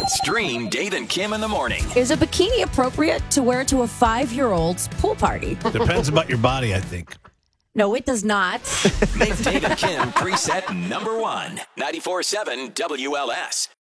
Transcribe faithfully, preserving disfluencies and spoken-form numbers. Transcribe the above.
Stream Dave and Kim in the morning. Is a bikini appropriate to wear to a five-year-old's pool party? Depends about your body, I think. No, it does not. Make Dave and Kim preset number one. ninety-four point seven W L S.